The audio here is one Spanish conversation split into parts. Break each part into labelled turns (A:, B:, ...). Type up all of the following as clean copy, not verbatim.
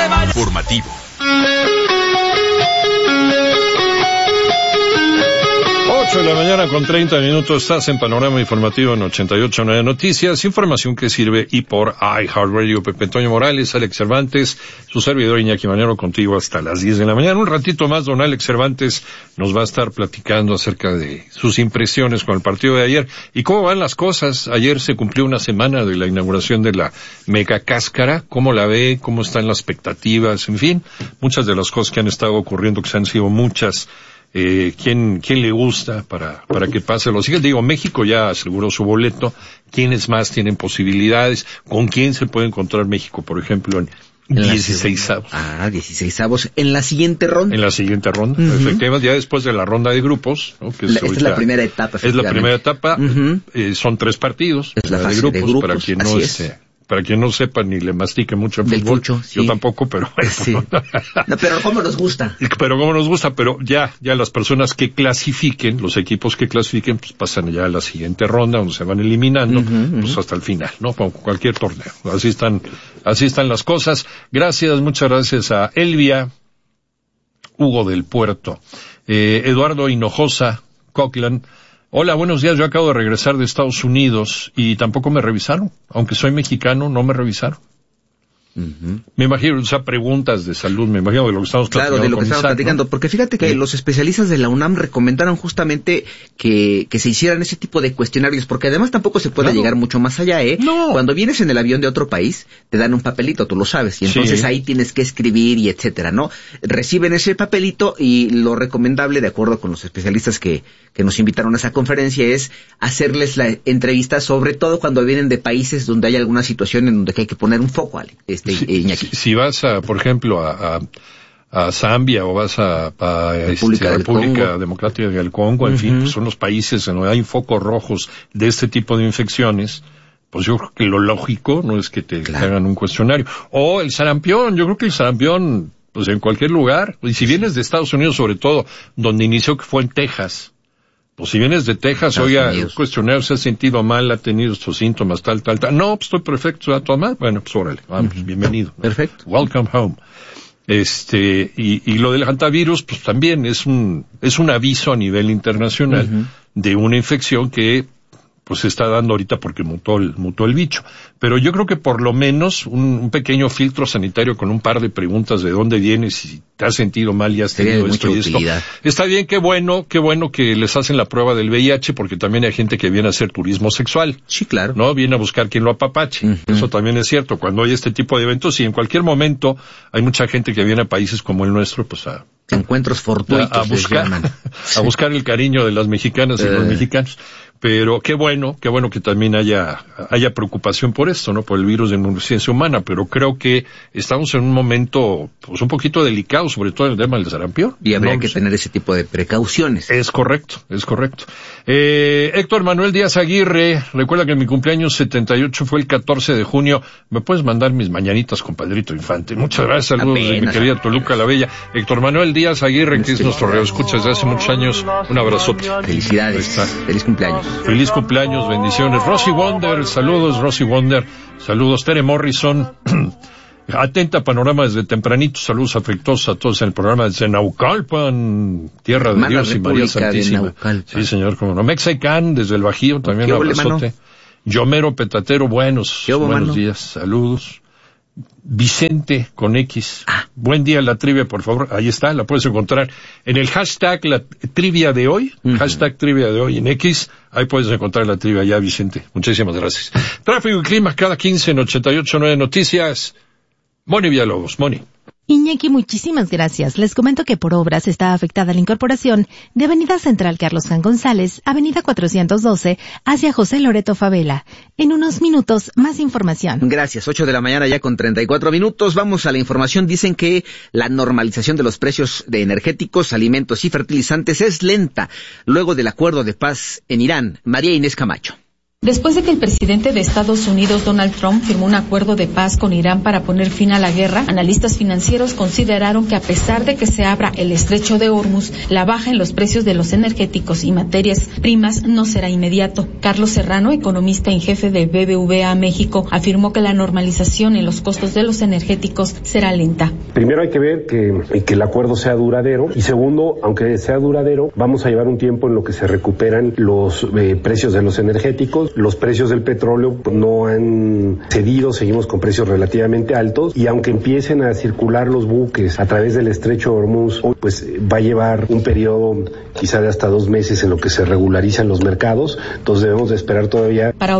A: Formativo.
B: 8 de la mañana con 30 minutos, estás en Panorama Informativo en 88.9 Noticias, información que sirve y por iHeartRadio. Pepe Toño Morales, Alex Cervantes, su servidor Iñaki Manero, contigo hasta las 10 de la mañana. Un ratito más, don Alex Cervantes nos va a estar platicando acerca de sus impresiones con el partido de ayer y cómo van las cosas. Ayer se cumplió una semana de la inauguración de la Mega Cáscara. ¿Cómo la ve? ¿Cómo están las expectativas? En fin, muchas de las cosas que han estado ocurriendo, que se han sido muchas. ¿Quién le gusta para que pase los siguientes? Digo, México ya aseguró su boleto. ¿Quiénes más tienen posibilidades? ¿Con quién se puede encontrar México, por ejemplo, en 16avos?
C: 16avos. En la siguiente ronda.
B: En la siguiente ronda, efectivamente, ya después de la ronda de grupos, ¿no? Que
C: esta es la primera etapa.
B: Es la primera etapa. Son 3 partidos.
C: Es la fase de grupos,
B: para quien no para quien no sepa ni le mastique mucho el fútbol.
C: Fucho, sí.
B: Yo tampoco, pero
C: sí. No, pero cómo nos gusta.
B: Pero ya las personas que clasifiquen, los equipos que clasifiquen, pues pasan ya a la siguiente ronda, donde se van eliminando, pues hasta el final, ¿no? Como cualquier torneo. Así están las cosas. Muchas gracias a Elvia, Hugo del Puerto, Eduardo Hinojosa, Cochlan. Hola, buenos días. Yo acabo de regresar de Estados Unidos y tampoco me revisaron. Aunque soy mexicano, no me revisaron. Me imagino, preguntas de salud, me imagino de lo que estamos platicando.
C: Claro, de lo que estamos platicando, ¿no? Porque fíjate que los especialistas de la UNAM recomendaron justamente que se hicieran ese tipo de cuestionarios, porque además tampoco se puede llegar mucho más allá,
B: No.
C: Cuando vienes en el avión de otro país, te dan un papelito, tú lo sabes, y entonces ahí tienes que escribir y etcétera, ¿no? Reciben ese papelito y lo recomendable, de acuerdo con los especialistas que nos invitaron a esa conferencia, es hacerles la entrevista, sobre todo cuando vienen de países donde hay alguna situación en donde hay que poner un foco, Ale.
B: Si vas por ejemplo, a Zambia o vas a República Democrática del Congo, en fin, pues son los países en donde hay focos rojos de este tipo de infecciones, pues yo creo que lo lógico no es que te hagan un cuestionario. O el sarampión, yo creo que el sarampión, pues en cualquier lugar, y si vienes de Estados Unidos sobre todo, donde inició, que fue en Texas, pues si vienes de Texas, oiga, el cuestionario se ha sentido mal, ha tenido estos síntomas, tal. No, pues estoy perfecto, ¿todo mal? Bueno, pues órale, vamos, bienvenido.
C: Perfecto.
B: Welcome home. Y lo del hantavirus, pues también es un aviso a nivel internacional de una infección que pues se está dando ahorita porque mutó el bicho. Pero yo creo que por lo menos un pequeño filtro sanitario con un par de preguntas de dónde vienes, si te has sentido mal y has tenido esto y esto. Está bien, qué bueno que les hacen la prueba del VIH, porque también hay gente que viene a hacer turismo sexual.
C: Sí, claro.
B: ¿No? Viene a buscar quien lo apapache. Eso también es cierto. Cuando hay este tipo de eventos, y en cualquier momento hay mucha gente que viene a países como el nuestro, pues
C: encuentros fortuitos
B: a buscar el cariño de las mexicanas y los mexicanos. Pero qué bueno que también haya preocupación por esto, ¿no? Por el virus de inmunodeficiencia humana, pero creo que estamos en un momento, pues un poquito delicado, sobre todo en el tema del sarampión.
C: Y habría que tener ese tipo de precauciones.
B: Es correcto. Héctor Manuel Díaz Aguirre, recuerda que mi cumpleaños 78 fue el 14 de junio. ¿Me puedes mandar mis mañanitas con Padrito Infante? Muchas gracias, saludos de mi querida Toluca la Bella. Héctor Manuel Díaz Aguirre, que es nuestro radioescucha desde hace muchos años. Un abrazote.
C: Felicidades. Feliz cumpleaños.
B: Feliz cumpleaños, bendiciones. Rosy Wonder, saludos, Rosy Wonder. Saludos, Tere Morrison. Atenta panorama desde tempranito. Saludos afectuosos a todos en el programa desde Naucalpan, tierra de Dios y María Santísima. Sí, señor, como no. Mexican, desde el Bajío, también un abrazote. Yomero Petatero, buenos días, saludos. Vicente con X. Buen día la trivia, por favor. Ahí está, la puedes encontrar en el hashtag la trivia de hoy, hashtag trivia de hoy en X. Ahí puedes encontrar la trivia ya, Vicente. Muchísimas gracias. Tráfico y clima cada 15 en 88.9 Noticias. Moni Villalobos, Moni.
D: Iñaki, muchísimas gracias. Les comento que por obras está afectada la incorporación de Avenida Central Carlos Jan González, Avenida 412, hacia José Loreto Favela. En unos minutos, más información.
C: Gracias. 8 de la mañana ya con 34 minutos. Vamos a la información. Dicen que la normalización de los precios de energéticos, alimentos y fertilizantes es lenta luego del acuerdo de paz en Irán. María Inés Camacho.
A: Después de que el presidente de Estados Unidos, Donald Trump, firmó un acuerdo de paz con Irán para poner fin a la guerra, analistas financieros consideraron que a pesar de que se abra el estrecho de Hormuz, la baja en los precios de los energéticos y materias primas no será inmediato. Carlos Serrano, economista en jefe de BBVA México, afirmó que la normalización en los costos de los energéticos será lenta.
E: Primero hay que ver que el acuerdo sea duradero, y segundo, aunque sea duradero, vamos a llevar un tiempo en lo que se recuperan los precios de los energéticos. Los precios del petróleo no han cedido, seguimos con precios relativamente altos, y aunque empiecen a circular los buques a través del estrecho de Hormuz, pues va a llevar un periodo quizá de hasta 2 meses en lo que se regularizan los mercados, entonces debemos de esperar todavía.
A: Para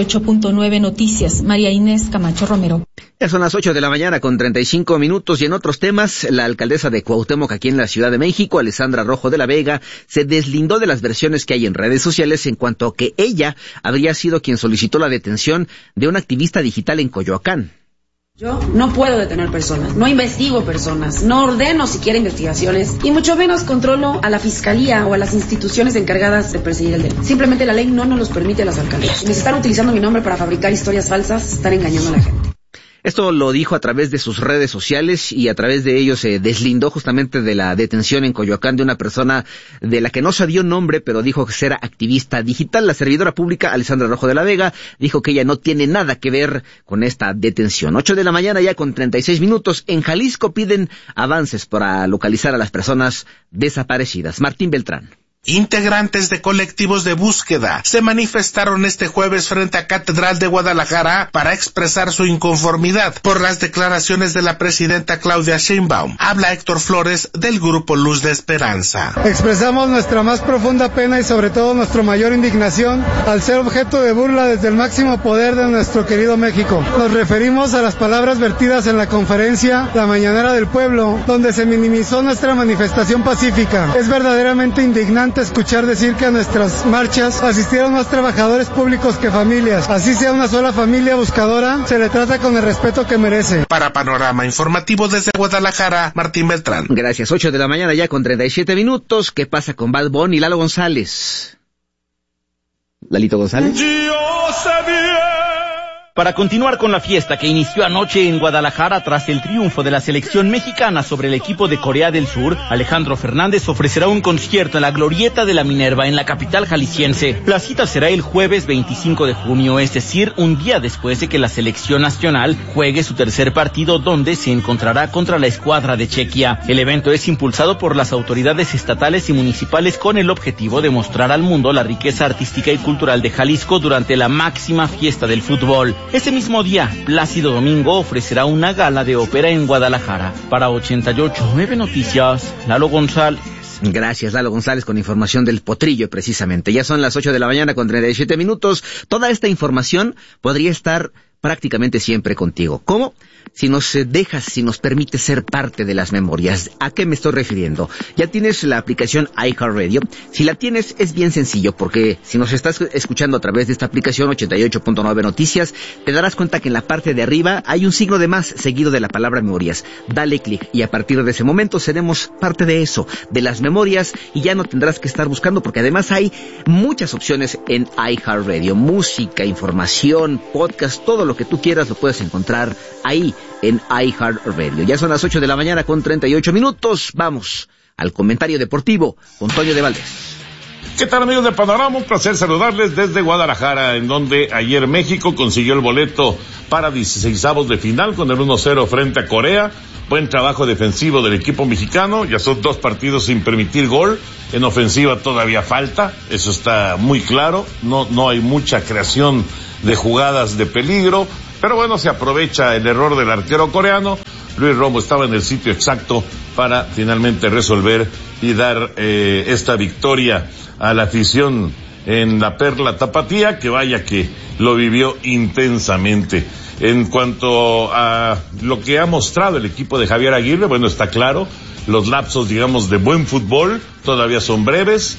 A: 88.9 Noticias, María Inés Camacho Romero.
C: Ya son las 8 de la mañana con 35 minutos y en otros temas, la alcaldesa de Cuauhtémoc aquí en la Ciudad de México, Alessandra Rojo de la Vega, se deslindó de las versiones que hay en redes sociales en cuanto a que ella habría sido quien solicitó la detención de un activista digital en Coyoacán.
F: Yo no puedo detener personas, no investigo personas, no ordeno siquiera investigaciones y mucho menos controlo a la fiscalía o a las instituciones encargadas de perseguir el delito. Simplemente la ley no nos los permite a las alcaldías. Quienes están utilizando mi nombre para fabricar historias falsas están engañando a la gente.
C: Esto lo dijo a través de sus redes sociales y a través de ello se deslindó justamente de la detención en Coyoacán de una persona de la que no se dio nombre, pero dijo que era activista digital. La servidora pública, Alessandra Rojo de la Vega, dijo que ella no tiene nada que ver con esta detención. 8 de la mañana ya con 36 minutos. En Jalisco piden avances para localizar a las personas desaparecidas. Martín Beltrán.
G: Integrantes de colectivos de búsqueda se manifestaron este jueves frente a Catedral de Guadalajara para expresar su inconformidad por las declaraciones de la presidenta Claudia Sheinbaum. Habla Héctor Flores del Grupo Luz de Esperanza.
H: Expresamos nuestra más profunda pena y sobre todo nuestra mayor indignación al ser objeto de burla desde el máximo poder de nuestro querido México. Nos referimos a las palabras vertidas en la conferencia La Mañanera del Pueblo, donde se minimizó nuestra manifestación pacífica. Es verdaderamente indignante escuchar decir que a nuestras marchas asistieron más trabajadores públicos que familias. Así sea una sola familia buscadora, se le trata con el respeto que merece.
G: Para Panorama Informativo desde Guadalajara, Martín Beltrán.
C: Gracias, 8 de la mañana ya con 37 minutos. ¿Qué pasa con Bad Bunny y Lalo González? ¿Lalito González?
I: Para continuar con la fiesta que inició anoche en Guadalajara tras el triunfo de la selección mexicana sobre el equipo de Corea del Sur, Alejandro Fernández ofrecerá un concierto en la Glorieta de la Minerva en la capital jalisciense. La cita será el jueves 25 de junio, es decir, un día después de que la selección nacional juegue su tercer partido donde se encontrará contra la escuadra de Chequia. El evento es impulsado por las autoridades estatales y municipales con el objetivo de mostrar al mundo la riqueza artística y cultural de Jalisco durante la máxima fiesta del fútbol. Ese mismo día, Plácido Domingo ofrecerá una gala de ópera en Guadalajara. Para 88.9 Noticias, Lalo González.
C: Gracias, Lalo González, con información del Potrillo, precisamente. Ya son las 8 de la mañana con 37 minutos. Toda esta información podría estar prácticamente siempre contigo. ¿Cómo? Si nos dejas, si nos permites ser parte de las memorias. ¿A qué me estoy refiriendo? Ya tienes la aplicación iHeartRadio. Si la tienes, es bien sencillo, porque si nos estás escuchando a través de esta aplicación 88.9 Noticias, te darás cuenta que en la parte de arriba hay un signo de más seguido de la palabra memorias. Dale clic y a partir de ese momento seremos parte de eso, de las memorias, y ya no tendrás que estar buscando, porque además hay muchas opciones en iHeartRadio. Música, información, podcast, todo lo que tú quieras lo puedes encontrar ahí en iHeartRadio. Ya son las 8 de la mañana con 38 minutos. Vamos al comentario deportivo con Toño de Valdés.
B: ¿Qué tal, amigos de Panorama? Un placer saludarles desde Guadalajara, en donde ayer México consiguió el boleto para 16avos de final con el 1-0 frente a Corea. Buen trabajo defensivo del equipo mexicano. Ya son 2 partidos sin permitir gol. En ofensiva todavía falta, eso está muy claro. No hay mucha creación de jugadas de peligro, pero bueno, se aprovecha el error del arquero coreano. Luis Romo estaba en el sitio exacto para finalmente resolver y dar esta victoria a la afición en la Perla Tapatía, que vaya que lo vivió intensamente. En cuanto a lo que ha mostrado el equipo de Javier Aguirre, bueno, está claro, los lapsos, digamos, de buen fútbol todavía son breves.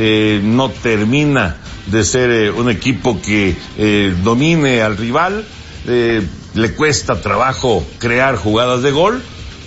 B: No termina de ser un equipo que domine al rival. Le cuesta trabajo crear jugadas de gol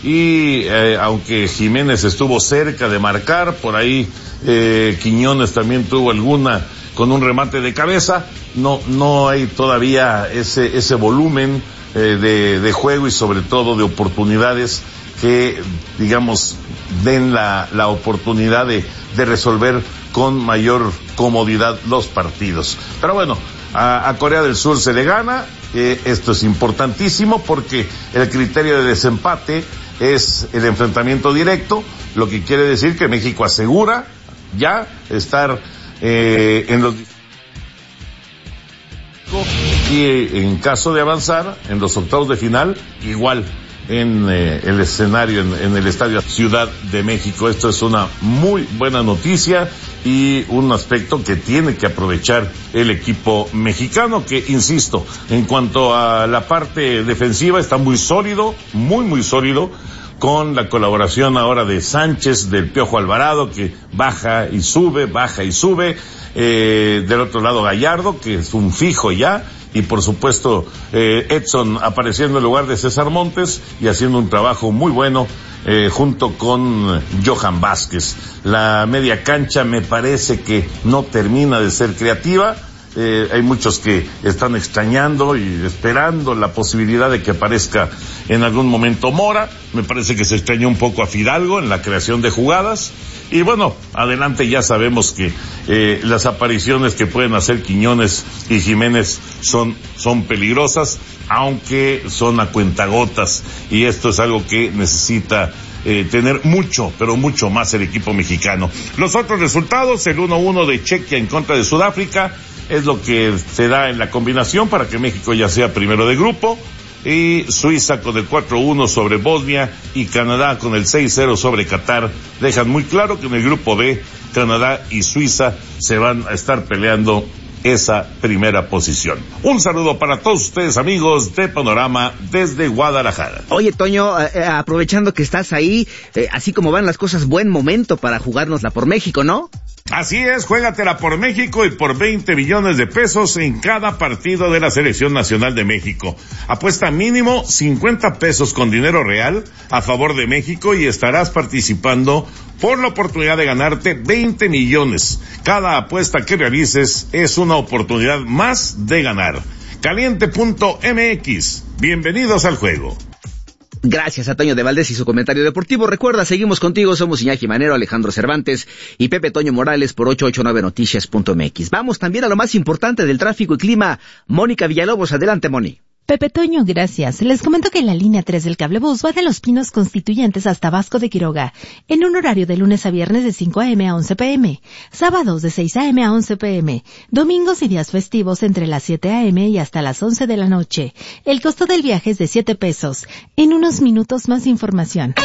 B: y aunque Jiménez estuvo cerca de marcar, por ahí Quiñones también tuvo alguna
J: con un remate de cabeza. No hay todavía ese volumen de juego y sobre todo de oportunidades que, digamos, den la oportunidad de resolver con mayor comodidad los partidos. Pero bueno, a Corea del Sur se le gana. Esto es importantísimo porque el criterio de desempate es el enfrentamiento directo, lo que quiere decir que México asegura ya estar en los... Y en caso de avanzar en los octavos de final, igual en el escenario, en el Estadio Ciudad de México. Esto es una muy buena noticia y un aspecto que tiene que aprovechar el equipo mexicano, que, insisto, en cuanto a la parte defensiva está muy sólido, muy sólido, con la colaboración ahora de Sánchez, del Piojo Alvarado, que baja y sube, del otro lado Gallardo, que es un fijo ya, y por supuesto Edson apareciendo en lugar de César Montes y haciendo un trabajo muy bueno junto con Johan Vázquez. La media cancha me parece que no termina de ser creativa. Hay muchos que están extrañando y esperando la posibilidad de que aparezca en algún momento Mora. Me parece que se extrañó un poco a Fidalgo en la creación de jugadas. Y bueno, adelante ya sabemos que las apariciones que pueden hacer Quiñones y Jiménez son peligrosas, aunque son a cuentagotas. Y esto es algo que necesita tener mucho, pero mucho más el equipo mexicano. Los otros resultados, el 1-1 de Chequia en contra de Sudáfrica, es lo que se da en la combinación para que México ya sea primero de grupo, y Suiza con el 4-1 sobre Bosnia y Canadá con el 6-0 sobre Qatar dejan muy claro que en el grupo B Canadá y Suiza se van a estar peleando esa primera posición. Un saludo para todos ustedes, amigos de Panorama desde Guadalajara.
C: Oye, Toño, aprovechando que estás ahí, así como van las cosas, buen momento para jugárnosla por México, ¿no?
J: Así es, juégatela por México y por 20 millones de pesos en cada partido de la Selección Nacional de México. Apuesta mínimo 50 pesos con dinero real a favor de México y estarás participando por la oportunidad de ganarte 20 millones. Cada apuesta que realices es una oportunidad más de ganar. Caliente.mx. Bienvenidos al juego.
C: Gracias a Toño de Valdés y su comentario deportivo. Recuerda, seguimos contigo, somos Iñaki Manero, Alejandro Cervantes y Pepe Toño Morales por 889noticias.mx. Vamos también a lo más importante del tráfico y clima. Mónica Villalobos, adelante, Moni.
D: Pepe Toño, gracias. Les comento que la línea 3 del cablebús va de Los Pinos Constituyentes hasta Vasco de Quiroga, en un horario de lunes a viernes de 5 a.m. a 11 p.m., sábados de 6 a.m. a 11 p.m., domingos y días festivos entre las 7 a.m. y hasta las 11 de la noche. El costo del viaje es de 7 pesos. En unos minutos más información.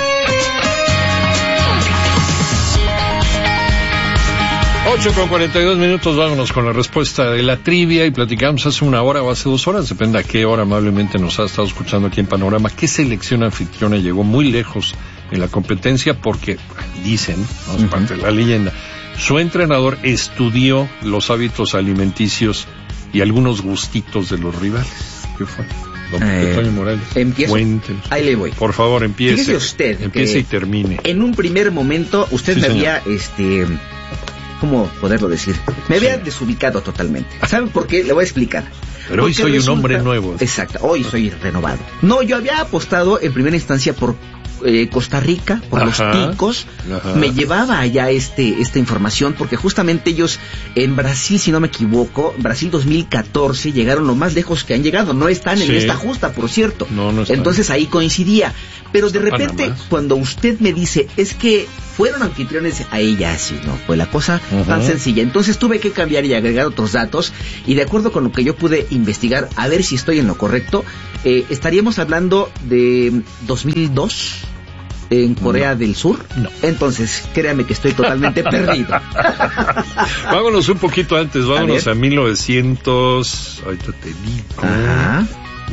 B: 8:42, vámonos con la respuesta de la trivia y platicamos hace una hora o hace 2 horas, depende a qué hora amablemente nos ha estado escuchando aquí en Panorama, qué selección anfitriona llegó muy lejos en la competencia porque, dicen, no es parte de la leyenda, su entrenador estudió los hábitos alimenticios y algunos gustitos de los rivales. ¿Qué fue? Don Toño Morales.
C: Empiezo.
B: Cuéntenos.
C: Ahí le voy.
B: Por favor, empiece.
C: Fíjese usted.
B: Empiece y termine.
C: En un primer momento, usted me había, ¿cómo poderlo decir? Me había desubicado totalmente. ¿Saben por qué? Le voy a explicar.
B: Pero hoy soy un hombre nuevo.
C: Exacto, hoy soy renovado. No, yo había apostado en primera instancia por Costa Rica, por los ticos. Me llevaba allá esta información porque justamente ellos en Brasil, si no me equivoco, Brasil 2014 llegaron lo más lejos que han llegado. No están en esta justa, por cierto. No están. Entonces ahí coincidía. Pero de repente, cuando usted me dice, es que fueron anfitriones, a ella así, no fue la cosa tan sencilla. Entonces tuve que cambiar y agregar otros datos, y de acuerdo con lo que yo pude investigar, a ver si estoy en lo correcto, estaríamos hablando de 2002 en Corea del Sur. No. Entonces, créame que estoy totalmente perdido.
B: Vámonos un poquito antes, vámonos a 1900, ahorita te digo. Ajá.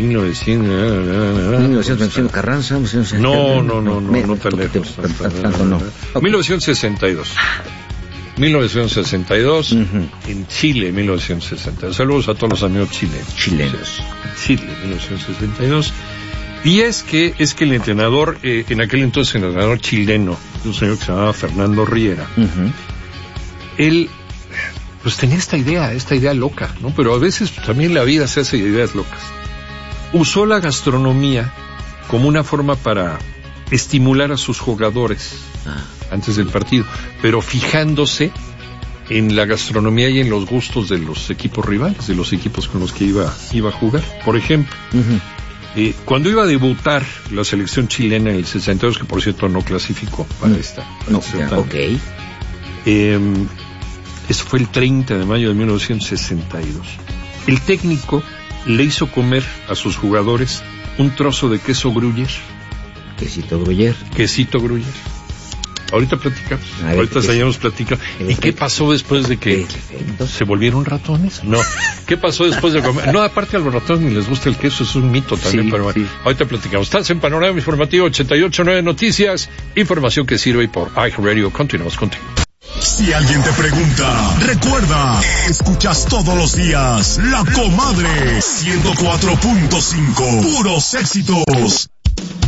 C: 1921 Carranza.
B: No tan lejos. No. 1962. 1962, en Chile, 1962. Saludos a todos los amigos chilenos. Chile, 1962. Y es que el entrenador, en aquel entonces el entrenador chileno, un señor que se llamaba Fernando Riera, él pues tenía esta idea loca, ¿no? Pero a veces también la vida se hace de ideas locas. Usó la gastronomía como una forma para estimular a sus jugadores antes del partido, pero fijándose en la gastronomía y en los gustos de los equipos rivales, de los equipos con los que iba a jugar. Por ejemplo, cuando iba a debutar la selección chilena en el 62, que por cierto no clasificó para esta. Eso fue el 30 de mayo de 1962. El técnico le hizo comer a sus jugadores un trozo de queso Gruyère.
C: Quesito Gruyère.
B: Ahorita platicamos. Ahorita seguimos platicando. ¿Y qué pasó después de que se volvieron ratones? No. ¿Qué pasó después de comer? No, aparte a los ratones ni les gusta el queso, es un mito también, pero bueno, ahorita platicamos. Estás en Panorama Informativo 88.9 Noticias, información que sirve por iHeartRadio. Continuamos contigo.
K: Si alguien te pregunta, recuerda, escuchas todos los días La Comadre 104.5, puros éxitos.